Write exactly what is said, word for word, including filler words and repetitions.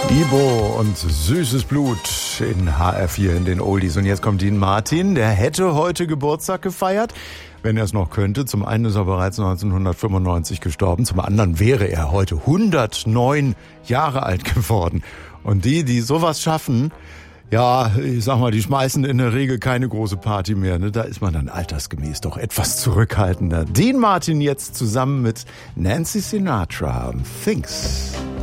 Ibo und Süßes Blut in H R vier in den Oldies. Und jetzt kommt Dean Martin, der hätte heute Geburtstag gefeiert, wenn er es noch könnte. Zum einen ist er bereits neunzehnhundertfünfundneunzig gestorben, zum anderen wäre er heute hundertneun Jahre alt geworden. Und die, die sowas schaffen, ja, ich sag mal, die schmeißen in der Regel keine große Party mehr. Ne? Da ist man dann altersgemäß doch etwas zurückhaltender. Dean Martin jetzt zusammen mit Nancy Sinatra, Things.